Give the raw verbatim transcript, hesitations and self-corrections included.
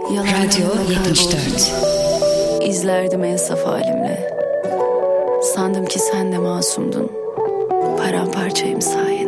Radyo yetmiş dört. İzlerdim en saf halimle. Sandım ki sen de masumdun. Paramparçayım sayende.